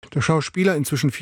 Der Schauspieler, inzwischen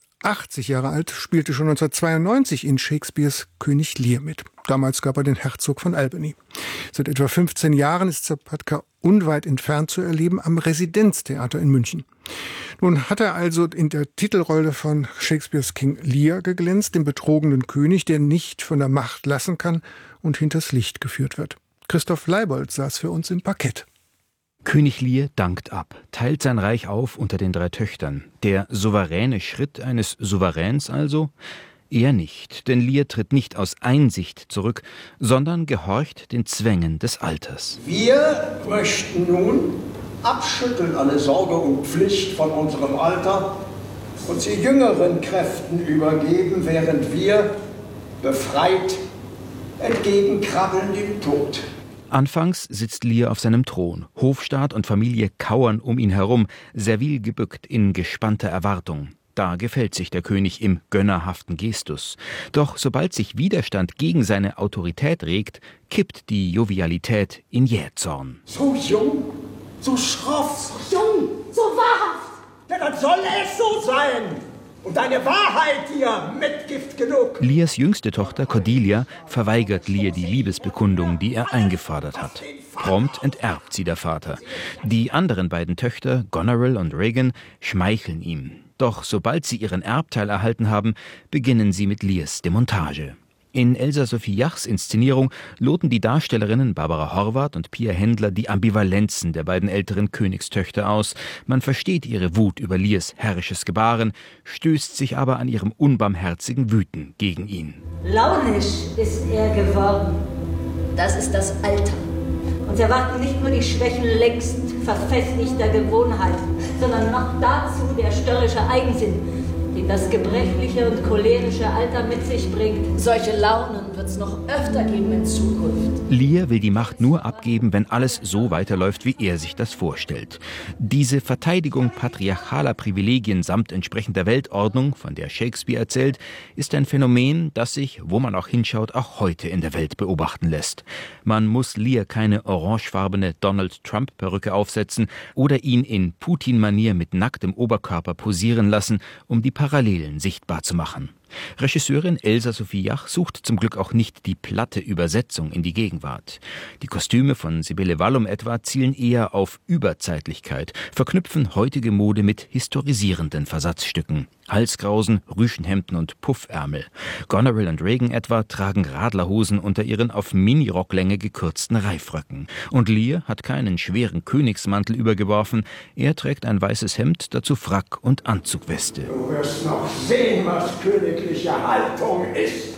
84 Jahre alt, spielte schon 1992 in Shakespeares König Lear mit. Damals gab er den Herzog von Albany. Seit etwa 15 Jahren ist Zapatka unweit entfernt zu erleben am Residenztheater in München. Nun hat er also in der Titelrolle von Shakespeares King Lear geglänzt, dem betrogenen König, der nicht von der Macht lassen kann und hinters Licht geführt wird. Christoph Leibold saß für uns im Parkett. König Lear dankt ab, teilt sein Reich auf unter den 3 Töchtern. Der souveräne Schritt eines Souveräns also? Eher nicht, denn Lear tritt nicht aus Einsicht zurück, sondern gehorcht den Zwängen des Alters. Wir möchten nun abschütteln alle Sorge und Pflicht von unserem Alter und sie jüngeren Kräften übergeben, während wir befreit entgegenkrabbeln dem Tod. Anfangs sitzt Lear auf seinem Thron. Hofstaat und Familie kauern um ihn herum, servil gebückt in gespannter Erwartung. Da gefällt sich der König im gönnerhaften Gestus. Doch sobald sich Widerstand gegen seine Autorität regt, kippt die Jovialität in Jähzorn. So jung, so schroff, so jung, so wahrhaft. Ja, dann soll es so sein. Und deine Wahrheit dir Mitgift genug. Lears jüngste Tochter Cordelia verweigert Lear die Liebesbekundung, die er eingefordert hat. Prompt enterbt sie der Vater. Die anderen beiden Töchter, Goneril und Regan, schmeicheln ihm. Doch sobald sie ihren Erbteil erhalten haben, beginnen sie mit Lears Demontage. In Elsa Sophie Jachs Inszenierung loten die Darstellerinnen Barbara Horvath und Pia Händler die Ambivalenzen der beiden älteren Königstöchter aus. Man versteht ihre Wut über Lears herrisches Gebaren, stößt sich aber an ihrem unbarmherzigen Wüten gegen ihn. Launisch ist er geworden. Das ist das Alter. Uns erwarten nicht nur die Schwächen längst verfestigter Gewohnheiten, sondern noch dazu der störrische Eigensinn, den das gebrechliche und cholerische Alter mit sich bringt. Solche Launen wird es noch öfter geben in Zukunft. Lear will die Macht nur abgeben, wenn alles so weiterläuft, wie er sich das vorstellt. Diese Verteidigung patriarchaler Privilegien samt entsprechender Weltordnung, von der Shakespeare erzählt, ist ein Phänomen, das sich, wo man auch hinschaut, auch heute in der Welt beobachten lässt. Man muss Lear keine orangefarbene Donald-Trump-Perücke aufsetzen oder ihn in Putin-Manier mit nacktem Oberkörper posieren lassen, um die Parallelen sichtbar zu machen. Regisseurin Elsa Sophie Jach sucht zum Glück auch nicht die platte Übersetzung in die Gegenwart. Die Kostüme von Sibylle Wallum etwa zielen eher auf Überzeitlichkeit, verknüpfen heutige Mode mit historisierenden Versatzstücken. Halskrausen, Rüschenhemden und Puffärmel. Goneril und Regan etwa tragen Radlerhosen unter ihren auf Minirocklänge gekürzten Reifröcken. Und Lear hat keinen schweren Königsmantel übergeworfen, er trägt ein weißes Hemd, dazu Frack und Anzugweste. Du wirst noch sehen, was königliche Haltung ist.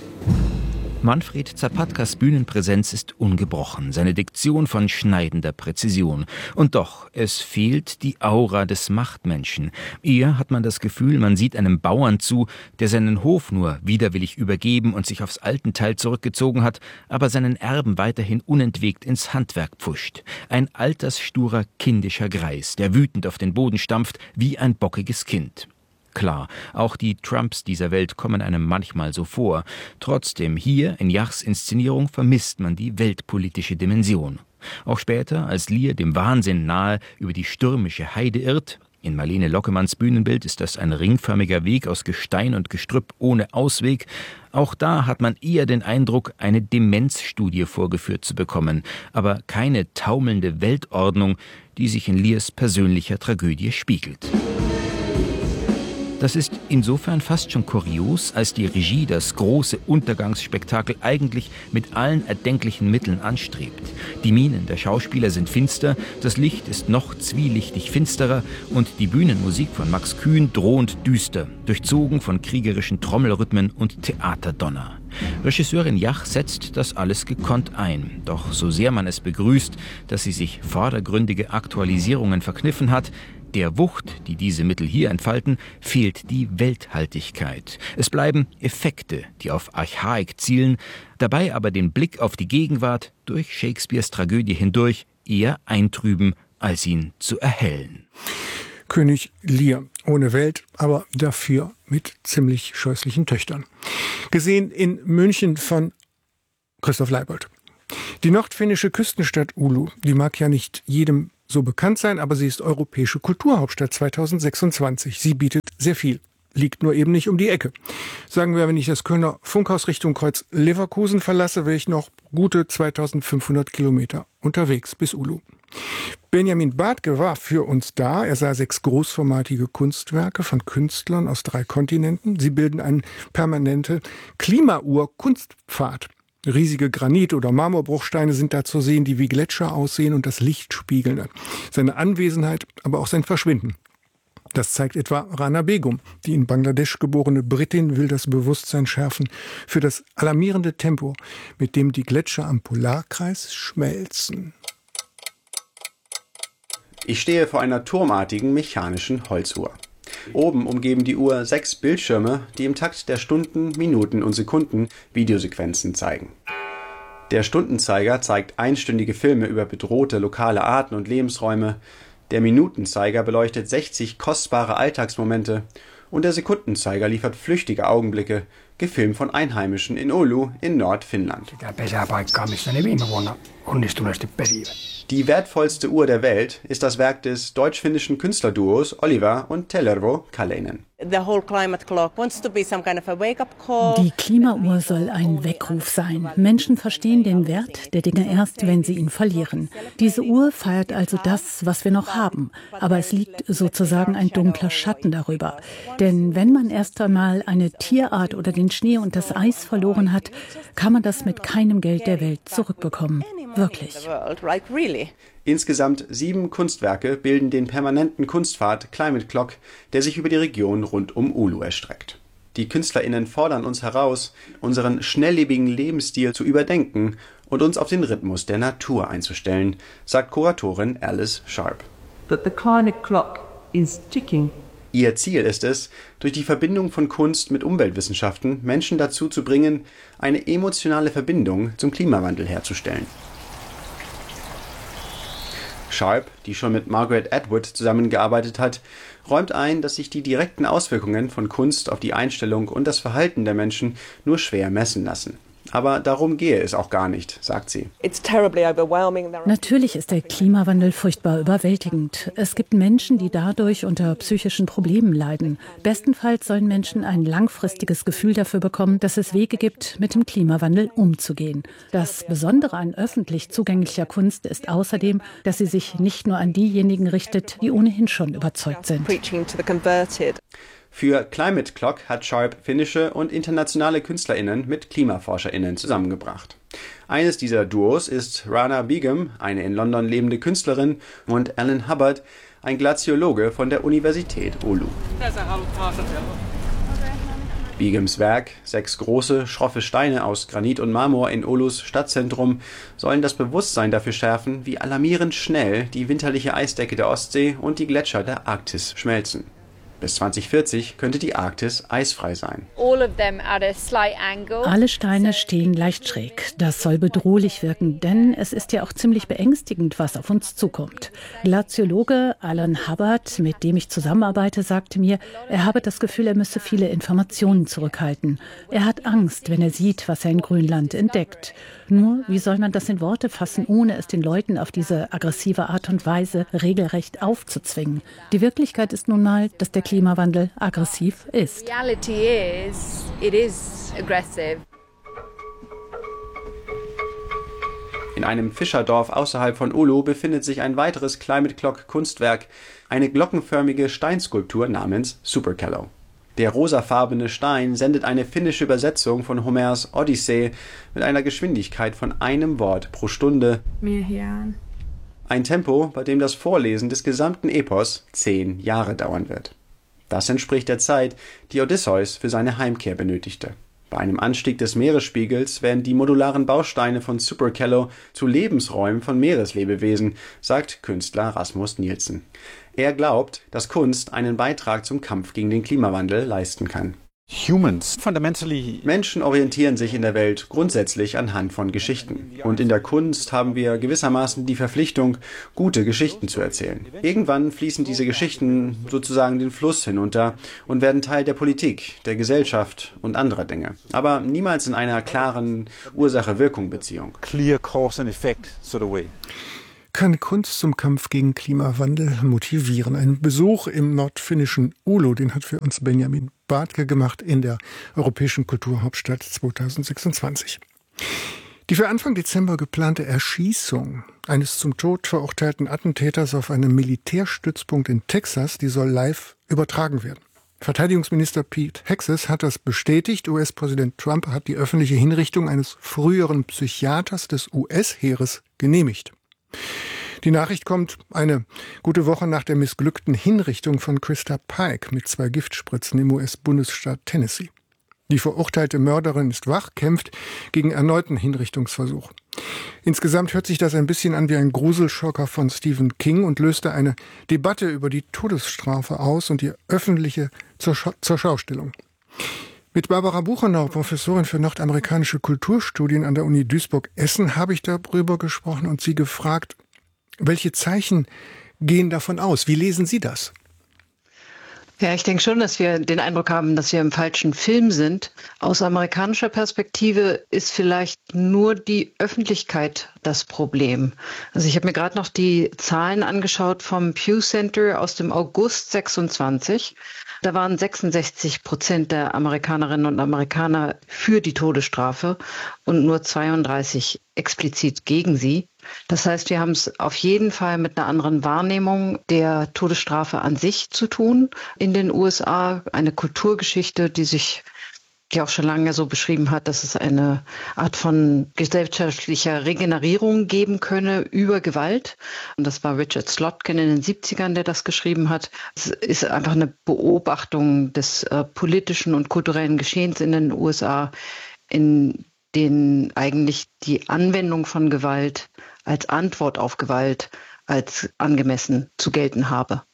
Manfred Zapatkas Bühnenpräsenz ist ungebrochen, seine Diktion von schneidender Präzision. Und doch, es fehlt die Aura des Machtmenschen. Eher hat man das Gefühl, man sieht einem Bauern zu, der seinen Hof nur widerwillig übergeben und sich aufs Altenteil zurückgezogen hat, aber seinen Erben weiterhin unentwegt ins Handwerk pfuscht. Ein alterssturer, kindischer Greis, der wütend auf den Boden stampft wie ein bockiges Kind. Klar, auch die Trumps dieser Welt kommen einem manchmal so vor. Trotzdem, hier in Jachs Inszenierung vermisst man die weltpolitische Dimension. Auch später, als Lear dem Wahnsinn nahe über die stürmische Heide irrt, in Marlene Lockemanns Bühnenbild ist das ein ringförmiger Weg aus Gestein und Gestrüpp ohne Ausweg. Auch da hat man eher den Eindruck, eine Demenzstudie vorgeführt zu bekommen, aber keine taumelnde Weltordnung, die sich in Lears persönlicher Tragödie spiegelt. Das ist insofern fast schon kurios, als die Regie das große Untergangsspektakel eigentlich mit allen erdenklichen Mitteln anstrebt. Die Mienen der Schauspieler sind finster, das Licht ist noch zwielichtig finsterer und die Bühnenmusik von Max Kühn drohend düster, durchzogen von kriegerischen Trommelrhythmen und Theaterdonner. Regisseurin Jach setzt das alles gekonnt ein. Doch so sehr man es begrüßt, dass sie sich vordergründige Aktualisierungen verkniffen hat, der Wucht, die diese Mittel hier entfalten, fehlt die Welthaltigkeit. Es bleiben Effekte, die auf Archaik zielen, dabei aber den Blick auf die Gegenwart durch Shakespeares Tragödie hindurch eher eintrüben, als ihn zu erhellen. König Lear, ohne Welt, aber dafür mit ziemlich scheußlichen Töchtern. Gesehen in München von Christoph Leibold. Die nordfinnische Küstenstadt Oulu, die mag ja nicht jedem so bekannt sein, aber sie ist europäische Kulturhauptstadt 2026. Sie bietet sehr viel. Liegt nur eben nicht um die Ecke. Sagen wir, wenn ich das Kölner Funkhaus Richtung Kreuz Leverkusen verlasse, wäre ich noch gute 2500 Kilometer unterwegs bis Oulu. Benjamin Bartke war für uns da. Er sah 6 großformatige Kunstwerke von Künstlern aus 3 Kontinenten. Sie bilden eine permanente Klimauhr-Kunstpfad. Riesige Granit- oder Marmorbruchsteine sind da zu sehen, die wie Gletscher aussehen und das Licht spiegeln. Seine Anwesenheit, aber auch sein Verschwinden. Das zeigt etwa Rana Begum. Die in Bangladesch geborene Britin will das Bewusstsein schärfen für das alarmierende Tempo, mit dem die Gletscher am Polarkreis schmelzen. Ich stehe vor einer turmartigen mechanischen Holzuhr. Oben umgeben die Uhr 6 Bildschirme, die im Takt der Stunden, Minuten und Sekunden Videosequenzen zeigen. Der Stundenzeiger zeigt einstündige Filme über bedrohte lokale Arten und Lebensräume. Der Minutenzeiger beleuchtet 60 kostbare Alltagsmomente und der Sekundenzeiger liefert flüchtige Augenblicke, gefilmt von Einheimischen in Oulu in Nordfinnland. Die wertvollste Uhr der Welt ist das Werk des deutsch-finnischen Künstlerduos Oliver und Tellervo Kaleinen. Die Klimauhr soll ein Weckruf sein. Menschen verstehen den Wert der Dinge erst, wenn sie ihn verlieren. Diese Uhr feiert also das, was wir noch haben. Aber es liegt sozusagen ein dunkler Schatten darüber. Denn wenn man erst einmal eine Tierart oder den Schnee und das Eis verloren hat, kann man das mit keinem Geld der Welt zurückbekommen. Wirklich. Insgesamt 7 Kunstwerke bilden den permanenten Kunstpfad Climate Clock, der sich über die Region rund um Oulu erstreckt. Die KünstlerInnen fordern uns heraus, unseren schnelllebigen Lebensstil zu überdenken und uns auf den Rhythmus der Natur einzustellen, sagt Kuratorin Alice Sharp. That the climate clock is ticking. Ihr Ziel ist es, durch die Verbindung von Kunst mit Umweltwissenschaften Menschen dazu zu bringen, eine emotionale Verbindung zum Klimawandel herzustellen. Sharp, die schon mit Margaret Atwood zusammengearbeitet hat, räumt ein, dass sich die direkten Auswirkungen von Kunst auf die Einstellung und das Verhalten der Menschen nur schwer messen lassen. Aber darum gehe es auch gar nicht, sagt sie. Natürlich ist der Klimawandel furchtbar überwältigend. Es gibt Menschen, die dadurch unter psychischen Problemen leiden. Bestenfalls sollen Menschen ein langfristiges Gefühl dafür bekommen, dass es Wege gibt, mit dem Klimawandel umzugehen. Das Besondere an öffentlich zugänglicher Kunst ist außerdem, dass sie sich nicht nur an diejenigen richtet, die ohnehin schon überzeugt sind. Für Climate Clock hat Sharp finnische und internationale KünstlerInnen mit KlimaforscherInnen zusammengebracht. Eines dieser Duos ist Rana Begum, eine in London lebende Künstlerin, und Alan Hubbard, ein Glaziologe von der Universität Oulu. Begums Werk, 6 große, schroffe Steine aus Granit und Marmor in Oulus Stadtzentrum, sollen das Bewusstsein dafür schärfen, wie alarmierend schnell die winterliche Eisdecke der Ostsee und die Gletscher der Arktis schmelzen. Bis 2040 könnte die Arktis eisfrei sein. Alle Steine stehen leicht schräg. Das soll bedrohlich wirken, denn es ist ja auch ziemlich beängstigend, was auf uns zukommt. Glaziologe Alan Hubbard, mit dem ich zusammenarbeite, sagte mir, er habe das Gefühl, er müsse viele Informationen zurückhalten. Er hat Angst, wenn er sieht, was er in Grönland entdeckt. Nur, wie soll man das in Worte fassen, ohne es den Leuten auf diese aggressive Art und Weise regelrecht aufzuzwingen? Die Wirklichkeit ist nun mal, dass der Klimawandel aggressiv ist. In einem Fischerdorf außerhalb von Oulu befindet sich ein weiteres Climate Clock Kunstwerk, eine glockenförmige Steinskulptur namens Superkello. Der rosafarbene Stein sendet eine finnische Übersetzung von Homers Odyssee mit einer Geschwindigkeit von einem Wort pro Stunde. Ein Tempo, bei dem das Vorlesen des gesamten Epos 10 Jahre dauern wird. Das entspricht der Zeit, die Odysseus für seine Heimkehr benötigte. Bei einem Anstieg des Meeresspiegels werden die modularen Bausteine von Superkello zu Lebensräumen von Meereslebewesen, sagt Künstler Rasmus Nielsen. Er glaubt, dass Kunst einen Beitrag zum Kampf gegen den Klimawandel leisten kann. Menschen orientieren sich in der Welt grundsätzlich anhand von Geschichten. Und in der Kunst haben wir gewissermaßen die Verpflichtung, gute Geschichten zu erzählen. Irgendwann fließen diese Geschichten sozusagen den Fluss hinunter und werden Teil der Politik, der Gesellschaft und anderer Dinge. Aber niemals in einer klaren Ursache-Wirkung-Beziehung. Kann Kunst zum Kampf gegen Klimawandel motivieren? Ein Besuch im nordfinnischen Oulu, den hat für uns Benjamin Bartke gemacht in der Europäischen Kulturhauptstadt 2026. Die für Anfang Dezember geplante Erschießung eines zum Tod verurteilten Attentäters auf einem Militärstützpunkt in Texas, die soll live übertragen werden. Verteidigungsminister Pete Hegseth hat das bestätigt. US-Präsident Trump hat die öffentliche Hinrichtung eines früheren Psychiaters des US-Heeres genehmigt. Die Nachricht kommt eine gute Woche nach der missglückten Hinrichtung von Krista Pike mit 2 Giftspritzen im US-Bundesstaat Tennessee. Die verurteilte Mörderin ist wach, kämpft gegen erneuten Hinrichtungsversuch. Insgesamt hört sich das ein bisschen an wie ein Gruselschocker von Stephen King und löste eine Debatte über die Todesstrafe aus und die öffentliche zur Schaustellung. Mit Barbara Buchenau, Professorin für nordamerikanische Kulturstudien an der Uni Duisburg-Essen, habe ich darüber gesprochen und sie gefragt, welche Zeichen gehen davon aus? Wie lesen Sie das? Ja, ich denke schon, dass wir den Eindruck haben, dass wir im falschen Film sind. Aus amerikanischer Perspektive ist vielleicht nur die Öffentlichkeit das Problem. Also ich habe mir gerade noch die Zahlen angeschaut vom Pew Center aus dem August 26. Da waren 66% der Amerikanerinnen und Amerikaner für die Todesstrafe und nur 32 explizit gegen sie. Das heißt, wir haben es auf jeden Fall mit einer anderen Wahrnehmung der Todesstrafe an sich zu tun in den USA. Eine Kulturgeschichte, die sich ja auch schon lange so beschrieben hat, dass es eine Art von gesellschaftlicher Regenerierung geben könne über Gewalt. Und das war Richard Slotkin in den 70ern, der das geschrieben hat. Es ist einfach eine Beobachtung des politischen und kulturellen Geschehens in den USA, in denen eigentlich die Anwendung von Gewalt als Antwort auf Gewalt als angemessen zu gelten habe.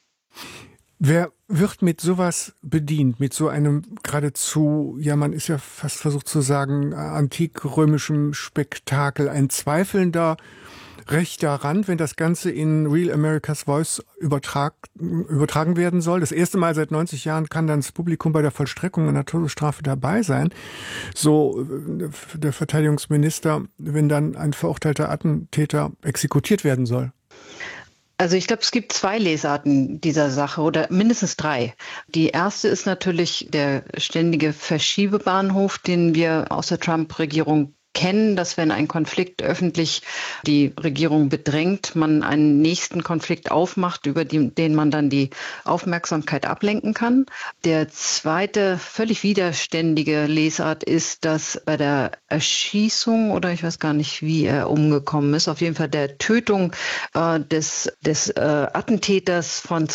Wer wird mit sowas bedient, mit so einem geradezu, ja, man ist ja fast versucht zu sagen, antikrömischem Spektakel, ein zweifelnder rechter Rand, wenn das Ganze in Real America's Voice übertragen werden soll? Das erste Mal seit 90 Jahren kann dann das Publikum bei der Vollstreckung einer Todesstrafe dabei sein. So der Verteidigungsminister, wenn dann ein verurteilter Attentäter exekutiert werden soll. Also ich glaube, es gibt 2 Lesarten dieser Sache oder mindestens 3. Die erste ist natürlich der ständige Verschiebebahnhof, den wir aus der Trump-Regierung kennen, dass wenn ein Konflikt öffentlich die Regierung bedrängt, man einen nächsten Konflikt aufmacht, über den man dann die Aufmerksamkeit ablenken kann. Der zweite, völlig widerständige Lesart ist, dass bei der Erschießung, oder ich weiß gar nicht, wie er umgekommen ist, auf jeden Fall der Tötung des Attentäters von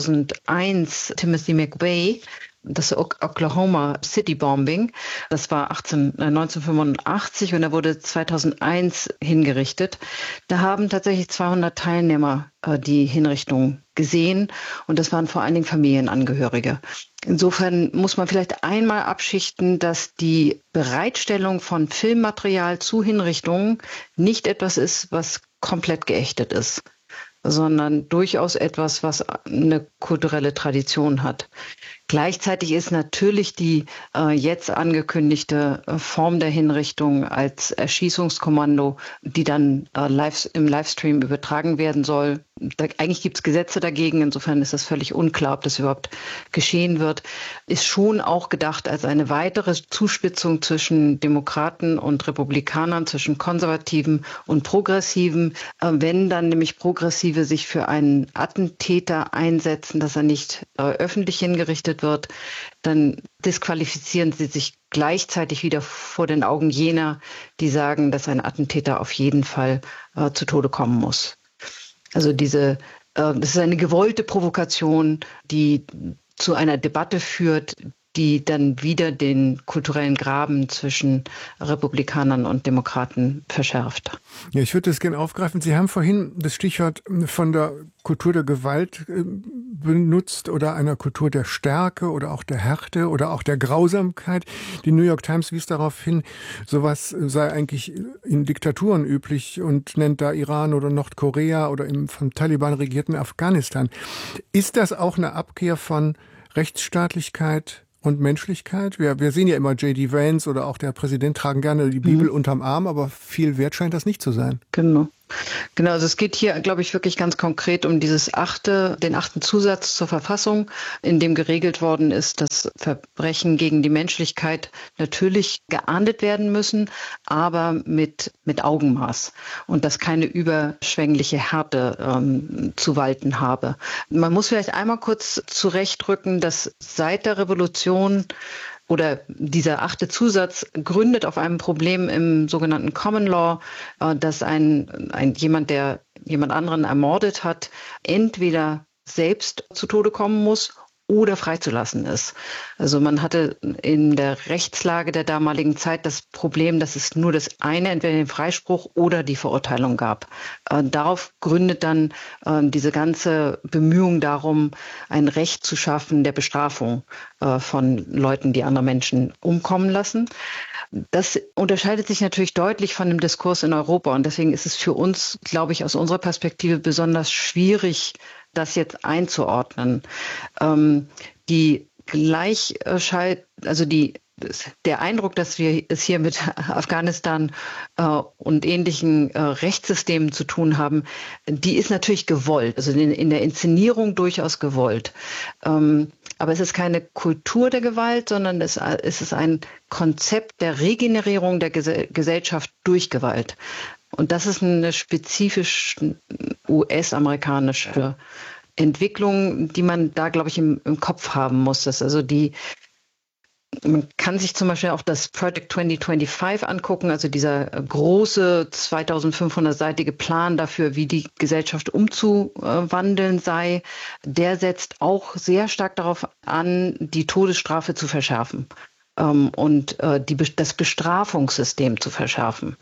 2001, Timothy McVeigh, das Oklahoma City Bombing, das war 1985 und er wurde 2001 hingerichtet. Da haben tatsächlich 200 Teilnehmer die Hinrichtung gesehen und das waren vor allen Dingen Familienangehörige. Insofern muss man vielleicht einmal abschichten, dass die Bereitstellung von Filmmaterial zu Hinrichtungen nicht etwas ist, was komplett geächtet ist, sondern durchaus etwas, was eine kulturelle Tradition hat. Gleichzeitig ist natürlich die jetzt angekündigte Form der Hinrichtung als Erschießungskommando, die dann im Livestream übertragen werden soll. Eigentlich gibt es Gesetze dagegen, insofern ist das völlig unklar, ob das überhaupt geschehen wird. Ist schon auch gedacht als eine weitere Zuspitzung zwischen Demokraten und Republikanern, zwischen Konservativen und Progressiven. Wenn dann nämlich Progressive sich für einen Attentäter einsetzen, dass er nicht öffentlich hingerichtet wird, dann disqualifizieren sie sich gleichzeitig wieder vor den Augen jener, die sagen, dass ein Attentäter auf jeden Fall zu Tode kommen muss. Also das ist eine gewollte Provokation, die zu einer Debatte führt, die dann wieder den kulturellen Graben zwischen Republikanern und Demokraten verschärft. Ja, ich würde das gerne aufgreifen. Sie haben vorhin das Stichwort von der Kultur der Gewalt benutzt oder einer Kultur der Stärke oder auch der Härte oder auch der Grausamkeit. Die New York Times wies darauf hin, sowas sei eigentlich in Diktaturen üblich und nennt da Iran oder Nordkorea oder im vom Taliban regierten Afghanistan. Ist das auch eine Abkehr von Rechtsstaatlichkeit und Menschlichkeit? Wir sehen ja immer J.D. Vance oder auch der Präsident tragen gerne die Bibel unterm Arm, aber viel wert scheint das nicht zu sein. Genau. Genau, also es geht hier, glaube ich, wirklich ganz konkret um den 8. Zusatz zur Verfassung, in dem geregelt worden ist, dass Verbrechen gegen die Menschlichkeit natürlich geahndet werden müssen, aber mit Augenmaß und dass keine überschwängliche Härte zu walten habe. Man muss vielleicht einmal kurz zurechtrücken, dass seit der Revolution oder dieser 8. Zusatz gründet auf einem Problem im sogenannten Common Law, dass jemand, der jemand anderen ermordet hat, entweder selbst zu Tode kommen muss oder freizulassen ist. Also man hatte in der Rechtslage der damaligen Zeit das Problem, dass es nur das eine, entweder den Freispruch oder die Verurteilung gab. Darauf gründet dann diese ganze Bemühung darum, ein Recht zu schaffen der Bestrafung von Leuten, die andere Menschen umkommen lassen. Das unterscheidet sich natürlich deutlich von dem Diskurs in Europa und deswegen ist es für uns, glaube ich, aus unserer Perspektive besonders schwierig, das jetzt einzuordnen. Der Eindruck, dass wir es hier mit Afghanistan und ähnlichen Rechtssystemen zu tun haben, die ist natürlich gewollt, also in der Inszenierung durchaus gewollt. Aber es ist keine Kultur der Gewalt, sondern es ist ein Konzept der Regenerierung der Gesellschaft durch Gewalt. Und das ist eine spezifisch US-amerikanische Entwicklung, die man da, glaube ich, im Kopf haben muss. Man kann sich zum Beispiel auch das Project 2025 angucken, also dieser große 2500-seitige Plan dafür, wie die Gesellschaft umzuwandeln sei. Der setzt auch sehr stark darauf an, die Todesstrafe zu verschärfen. Und das Bestrafungssystem zu verschärfen.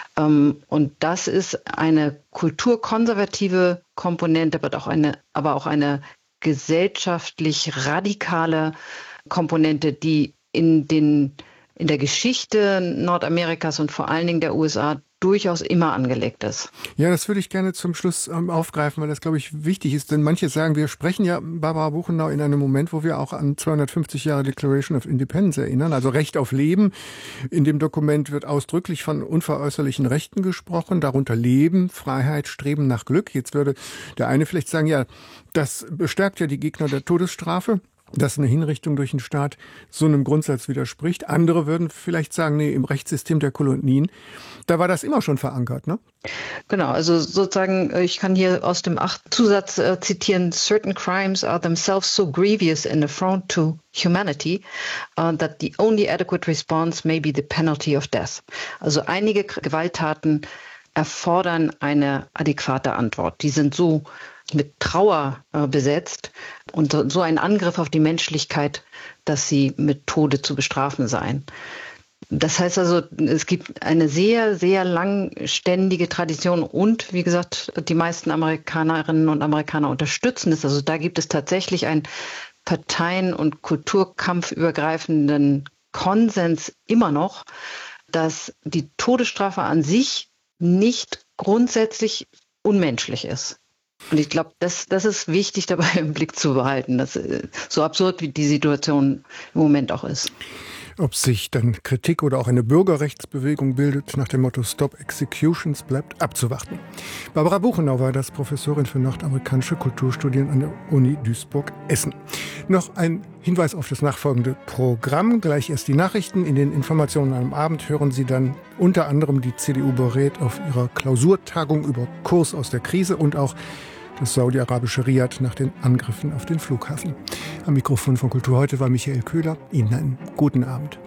Und das ist eine kulturkonservative Komponente, aber auch eine gesellschaftlich radikale Komponente, die in der Geschichte Nordamerikas und vor allen Dingen der USA durchaus immer angelegt ist. Ja, das würde ich gerne zum Schluss aufgreifen, weil das, glaube ich, wichtig ist. Denn manche sagen, wir sprechen ja, Barbara Buchenau, in einem Moment, wo wir auch an 250 Jahre Declaration of Independence erinnern, also Recht auf Leben. In dem Dokument wird ausdrücklich von unveräußerlichen Rechten gesprochen, darunter Leben, Freiheit, Streben nach Glück. Jetzt würde der eine vielleicht sagen, ja, das bestärkt ja die Gegner der Todesstrafe, dass eine Hinrichtung durch den Staat so einem Grundsatz widerspricht. Andere würden vielleicht sagen, nee, im Rechtssystem der Kolonien, da war das immer schon verankert, ne? Genau, also sozusagen, ich kann hier aus dem 8. Zusatz zitieren, certain crimes are themselves so grievous and affront to humanity that the only adequate response may be the penalty of death. Also einige Gewalttaten erfordern eine adäquate Antwort. Die sind so mit Trauer besetzt und so ein Angriff auf die Menschlichkeit, dass sie mit Tode zu bestrafen seien. Das heißt also, es gibt eine sehr, sehr langständige Tradition und, wie gesagt, die meisten Amerikanerinnen und Amerikaner unterstützen es. Also da gibt es tatsächlich einen parteien- und kulturkampfübergreifenden Konsens immer noch, dass die Todesstrafe an sich nicht grundsätzlich unmenschlich ist. Und ich glaube, das ist wichtig dabei im Blick zu behalten, dass so absurd wie die Situation im Moment auch ist. Ob sich dann Kritik oder auch eine Bürgerrechtsbewegung bildet, nach dem Motto Stop Executions, bleibt abzuwarten. Barbara Buchenau war das, Professorin für nordamerikanische Kulturstudien an der Uni Duisburg-Essen. Noch ein Hinweis auf das nachfolgende Programm. Gleich erst die Nachrichten. In den Informationen am Abend hören Sie dann unter anderem die CDU berät auf ihrer Klausurtagung über Kurs aus der Krise und auch das saudi-arabische Riad nach den Angriffen auf den Flughafen. Am Mikrofon von Kultur heute war Michael Köhler. Ihnen einen guten Abend.